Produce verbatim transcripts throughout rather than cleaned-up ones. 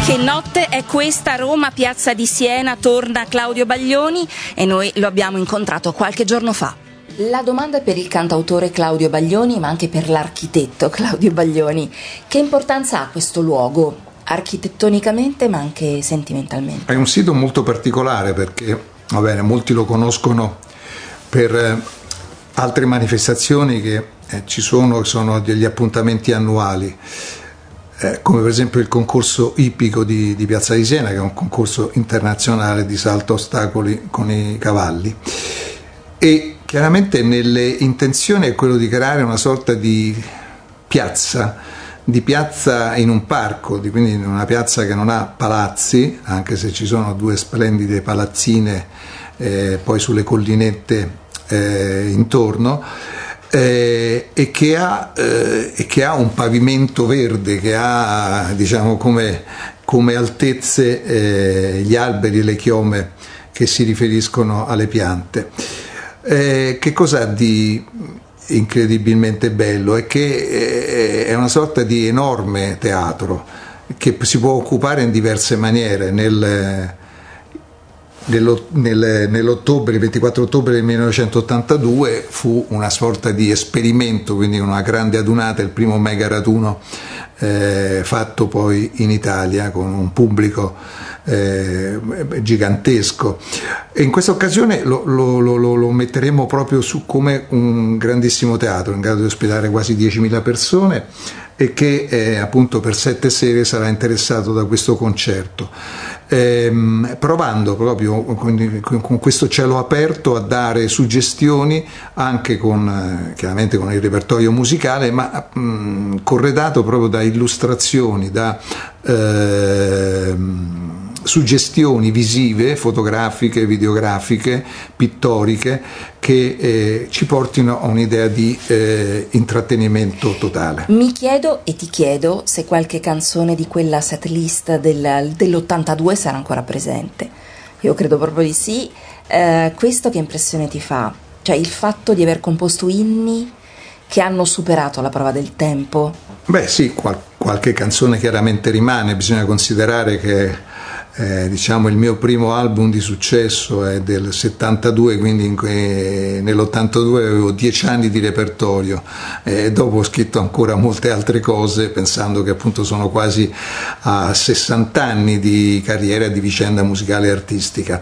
Che notte è questa? Roma, Piazza di Siena, torna Claudio Baglioni e noi lo abbiamo incontrato qualche giorno fa. La domanda è per il cantautore Claudio Baglioni, ma anche per l'architetto Claudio Baglioni. Che importanza ha questo luogo, architettonicamente ma anche sentimentalmente? È un sito molto particolare perché, va bene, molti lo conoscono per eh, altre manifestazioni che eh, ci sono, sono degli appuntamenti annuali. Eh, come per esempio il concorso ippico di, di Piazza di Siena, che è un concorso internazionale di salto a ostacoli con i cavalli, e chiaramente nelle intenzioni è quello di creare una sorta di piazza, di piazza in un parco, di, quindi in una piazza che non ha palazzi, anche se ci sono due splendide palazzine eh, poi sulle collinette eh, intorno, Eh, e, che ha, eh, e che ha un pavimento verde, che ha, diciamo, come, come altezze eh, gli alberi e le chiome che si riferiscono alle piante. Eh, che cos'ha di incredibilmente bello? È che eh, è una sorta di enorme teatro che si può occupare in diverse maniere. Nel, Nell'ottobre, il ventiquattro ottobre del millenovecentottantadue fu una sorta di esperimento, quindi una grande adunata, il primo mega raduno eh, fatto poi in Italia con un pubblico eh, gigantesco, e in questa occasione lo, lo, lo, lo metteremo proprio su come un grandissimo teatro in grado di ospitare quasi diecimila persone e che eh, appunto per sette sere sarà interessato da questo concerto, ehm, provando proprio con, con questo cielo aperto a dare suggestioni anche con eh, chiaramente con il repertorio musicale, ma mh, corredato proprio da illustrazioni, da eh, suggestioni visive, fotografiche, videografiche, pittoriche, che eh, ci portino a un'idea di eh, intrattenimento totale. Mi chiedo e ti chiedo se qualche canzone di quella setlist del, dell'ottantadue sarà ancora presente. Io credo proprio di sì. Eh, questo che impressione ti fa? Cioè il fatto di aver composto inni che hanno superato la prova del tempo? Beh sì, qual- qualche canzone chiaramente rimane. Bisogna considerare che Eh, diciamo il mio primo album di successo è del settantadue, quindi in que- nell'ottantadue avevo dieci anni di repertorio e eh, dopo ho scritto ancora molte altre cose, pensando che appunto sono quasi a sessanta anni di carriera, di vicenda musicale e artistica.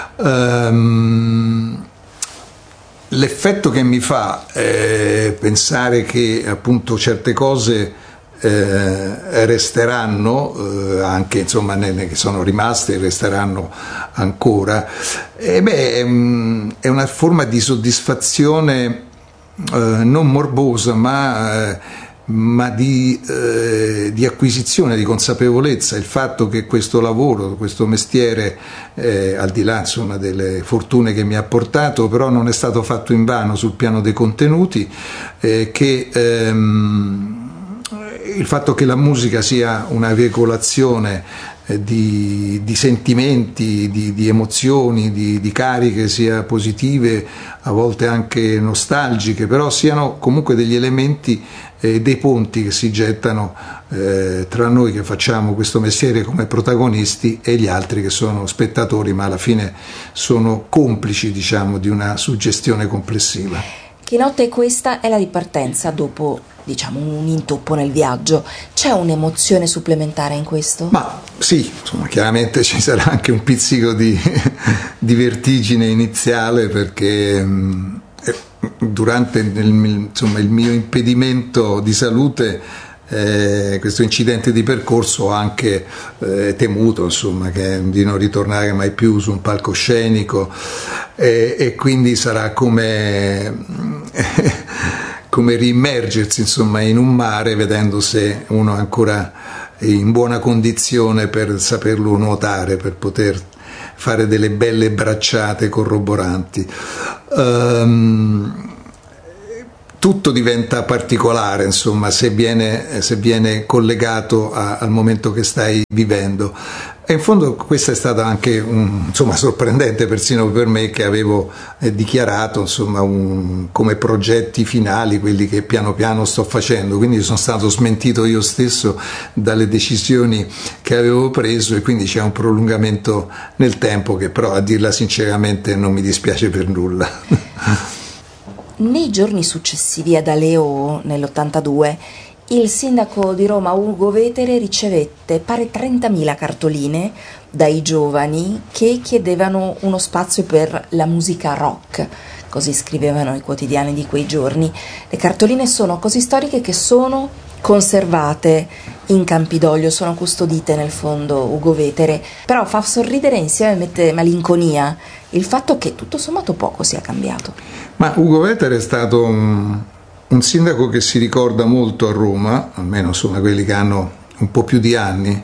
Um, l'effetto che mi fa è pensare che appunto certe cose Eh, resteranno eh, anche, insomma, ne, che sono rimaste e resteranno ancora, e beh, è, è una forma di soddisfazione eh, non morbosa ma, eh, ma di, eh, di acquisizione, di consapevolezza, il fatto che questo lavoro, questo mestiere, eh, al di là insomma delle fortune che mi ha portato, però non è stato fatto invano sul piano dei contenuti, eh, che ehm, il fatto che la musica sia una veicolazione di, di sentimenti, di, di emozioni, di, di cariche sia positive, a volte anche nostalgiche, però siano comunque degli elementi, eh, dei ponti che si gettano eh, tra noi che facciamo questo mestiere come protagonisti e gli altri che sono spettatori, ma alla fine sono complici, diciamo, di una suggestione complessiva. Che notte è questa? È la ripartenza dopo, diciamo, un intoppo nel viaggio. C'è un'emozione supplementare in questo? Ma sì, insomma, chiaramente ci sarà anche un pizzico di, di vertigine iniziale, perché mh, durante il, insomma, il mio impedimento di salute, eh, questo incidente di percorso, ho anche eh, temuto, insomma, che, di non ritornare mai più su un palcoscenico, eh, e quindi sarà come come riimmergersi, insomma, in un mare, vedendo se uno è ancora in buona condizione per saperlo nuotare, per poter fare delle belle bracciate corroboranti. Um, tutto diventa particolare, insomma, se viene, se viene collegato a, al momento che stai vivendo. E in fondo questa è stata anche un, insomma, sorprendente persino per me, che avevo eh, dichiarato insomma, un, come progetti finali quelli che piano piano sto facendo, quindi sono stato smentito io stesso dalle decisioni che avevo preso, e quindi c'è un prolungamento nel tempo che però, a dirla sinceramente, non mi dispiace per nulla. Nei giorni successivi ad Aleo, nell'ottantadue, il sindaco di Roma Ugo Vetere ricevette pare trentamila cartoline dai giovani che chiedevano uno spazio per la musica rock, così scrivevano i quotidiani di quei giorni. Le cartoline sono così storiche che sono conservate in Campidoglio, sono custodite nel fondo Ugo Vetere, però fa sorridere e insieme mette malinconia il fatto che tutto sommato poco sia cambiato. Ma Ugo Vetere è stato un... un sindaco che si ricorda molto a Roma, almeno insomma quelli che hanno un po' più di anni,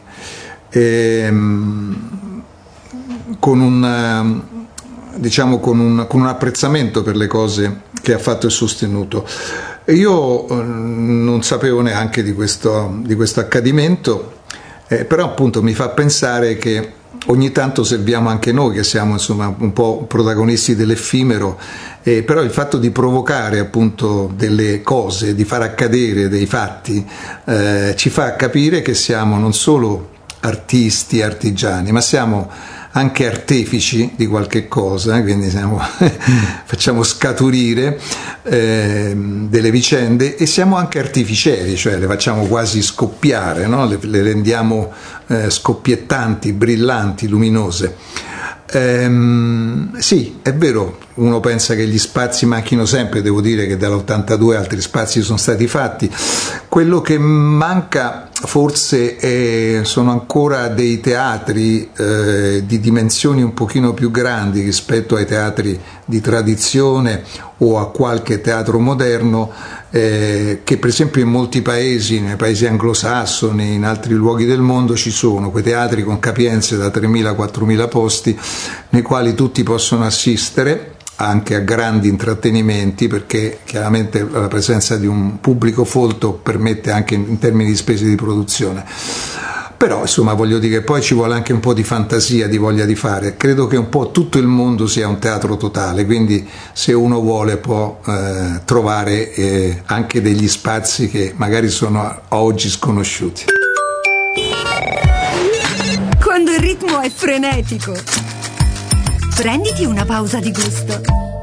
ehm, con un, diciamo, con un, con un apprezzamento per le cose che ha fatto e sostenuto. Io eh, non sapevo neanche di questo, di questo accadimento, eh, però appunto mi fa pensare che ogni tanto serviamo anche noi, che siamo insomma un po' protagonisti dell'effimero, eh, però il fatto di provocare appunto delle cose, di far accadere dei fatti, eh, ci fa capire che siamo non solo artisti, artigiani, ma siamo anche artefici di qualche cosa, quindi siamo, facciamo scaturire eh, delle vicende, e siamo anche artificieri, cioè le facciamo quasi scoppiare, no? le, le rendiamo eh, scoppiettanti, brillanti, luminose. Ehm, sì, è vero, uno pensa che gli spazi manchino sempre, devo dire che dall'ottantadue altri spazi sono stati fatti. Quello che manca forse è, sono ancora dei teatri eh, di dimensioni un pochino più grandi rispetto ai teatri di tradizione o a qualche teatro moderno, eh, che per esempio in molti paesi, nei paesi anglosassoni, in altri luoghi del mondo, ci sono quei teatri con capienze da tremila quattromila posti, nei quali tutti possono assistere anche a grandi intrattenimenti, perché chiaramente la presenza di un pubblico folto permette anche in termini di spese di produzione. Però insomma voglio dire, poi ci vuole anche un po' di fantasia, di voglia di fare. Credo che un po' tutto il mondo sia un teatro totale, quindi se uno vuole può eh, trovare eh, anche degli spazi che magari sono a oggi sconosciuti. Quando il ritmo è frenetico, prenditi una pausa di gusto.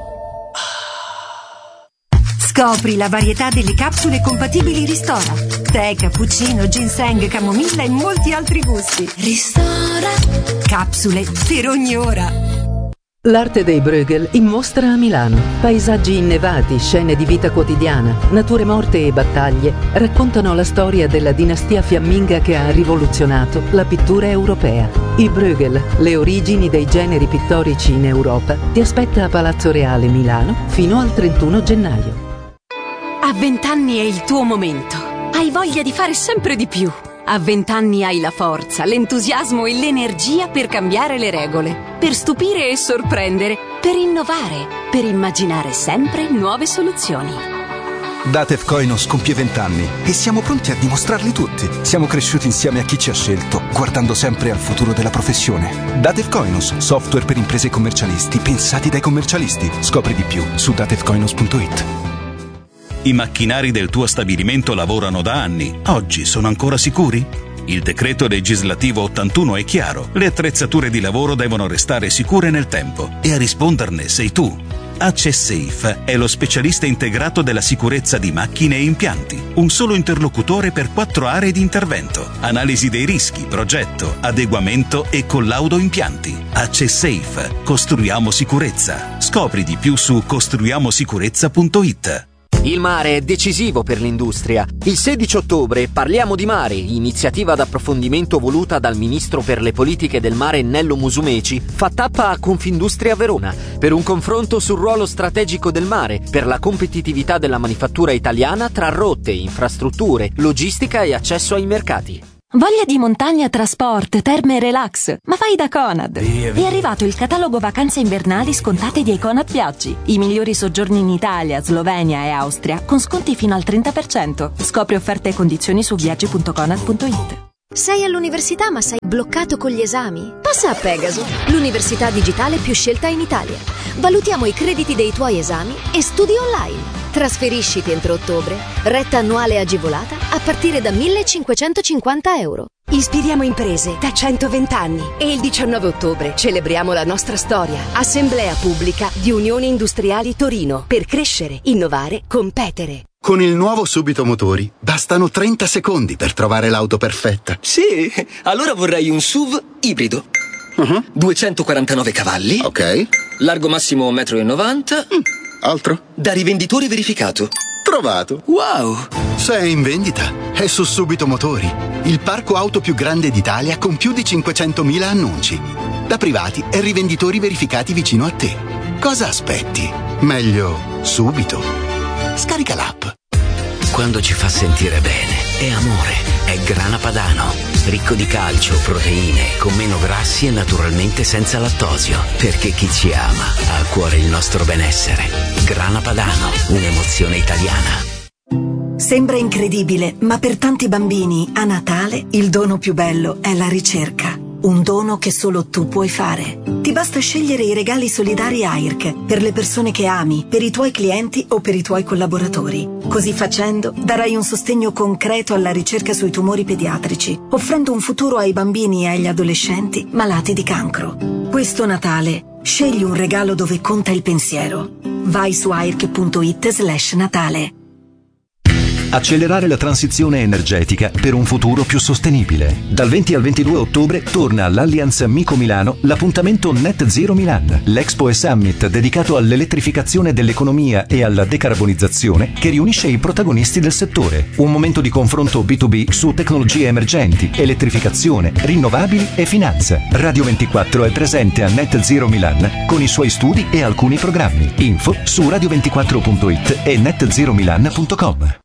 Scopri la varietà delle capsule compatibili Ristora. Tè, cappuccino, ginseng, camomilla e molti altri gusti. Ristora. Capsule per ogni ora. L'arte dei Bruegel in mostra a Milano. Paesaggi innevati, scene di vita quotidiana, nature morte e battaglie raccontano la storia della dinastia fiamminga che ha rivoluzionato la pittura europea. I Bruegel, le origini dei generi pittorici in Europa, ti aspetta a Palazzo Reale Milano fino al trentuno gennaio. A vent'anni è il tuo momento. Hai voglia di fare sempre di più. A vent'anni hai la forza, l'entusiasmo e l'energia per cambiare le regole, per stupire e sorprendere, per innovare, per immaginare sempre nuove soluzioni. Datev Koinos compie vent'anni e siamo pronti a dimostrarli tutti. Siamo cresciuti insieme a chi ci ha scelto, guardando sempre al futuro della professione. Datev Koinos, software per imprese e commercialisti pensati dai commercialisti. Scopri di più su datev koinos punto it. I macchinari del tuo stabilimento lavorano da anni. Oggi sono ancora sicuri? Il decreto legislativo ottantuno è chiaro. Le attrezzature di lavoro devono restare sicure nel tempo. E a risponderne sei tu. AccessSafe è lo specialista integrato della sicurezza di macchine e impianti. Un solo interlocutore per quattro aree di intervento. Analisi dei rischi, progetto, adeguamento e collaudo impianti. AccessSafe. Costruiamo sicurezza. Scopri di più su costruiamo sicurezza punto it. Il mare è decisivo per l'industria. Il sedici ottobre Parliamo di Mare, iniziativa d'approfondimento voluta dal ministro per le politiche del mare Nello Musumeci, fa tappa a Confindustria Verona per un confronto sul ruolo strategico del mare per la competitività della manifattura italiana tra rotte, infrastrutture, logistica e accesso ai mercati. Voglia di montagna, trasport, terme e relax? Ma vai da Conad! È arrivato il catalogo vacanze invernali scontate di Econad Viaggi. I migliori soggiorni in Italia, Slovenia e Austria con sconti fino al trenta per cento. Scopri offerte e condizioni su viaggi punto conad punto it. Sei all'università ma sei bloccato con gli esami? Passa a Pegaso, l'università digitale più scelta in Italia. Valutiamo i crediti dei tuoi esami e studi online. Trasferisciti entro ottobre, retta annuale agevolata a partire da millecinquecentocinquanta euro. Ispiriamo imprese da centoventi anni e il diciannove ottobre celebriamo la nostra storia. Assemblea pubblica di Unioni Industriali Torino per crescere, innovare, competere. Con il nuovo Subito Motori bastano trenta secondi per trovare l'auto perfetta. Sì, allora vorrei un S U V ibrido. Uh-huh. duecentoquarantanove cavalli. Ok. Largo massimo un metro e novanta. Mm. Altro? Da rivenditore verificato. Trovato. Wow! Se è in vendita, è su Subito Motori, il parco auto più grande d'Italia con più di cinquecentomila annunci. Da privati e rivenditori verificati vicino a te. Cosa aspetti? Meglio subito. Scarica l'app. Quando ci fa sentire bene, è amore, è Grana Padano. Ricco di calcio, proteine, con meno grassi e naturalmente senza lattosio. Perché chi ci ama ha a cuore il nostro benessere. Grana Padano, un'emozione italiana. Sembra incredibile, ma per tanti bambini a Natale il dono più bello è la ricerca. Un dono che solo tu puoi fare. Ti basta scegliere i regali solidari A I R C per le persone che ami, per i tuoi clienti o per i tuoi collaboratori. Così facendo darai un sostegno concreto alla ricerca sui tumori pediatrici, offrendo un futuro ai bambini e agli adolescenti malati di cancro. Questo Natale scegli un regalo dove conta il pensiero. Vai su airc.it slash Natale. Accelerare la transizione energetica per un futuro più sostenibile. Dal venti al ventidue ottobre torna all'Allianz Amico Milano l'appuntamento Net Zero Milan, l'Expo e Summit dedicato all'elettrificazione dell'economia e alla decarbonizzazione che riunisce i protagonisti del settore. Un momento di confronto B due B su tecnologie emergenti, elettrificazione, rinnovabili e finanza. Radio ventiquattro è presente a Net Zero Milan con i suoi studi e alcuni programmi. Info su radio ventiquattro punto it e net zero milan punto com.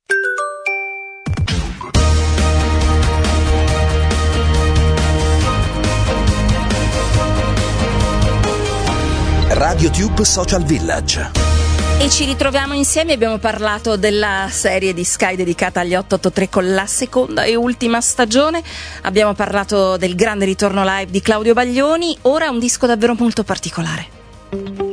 RadioTube Social Village. E ci ritroviamo insieme, abbiamo parlato della serie di Sky dedicata agli otto otto tre con la seconda e ultima stagione, abbiamo parlato del grande ritorno live di Claudio Baglioni, ora un disco davvero molto particolare.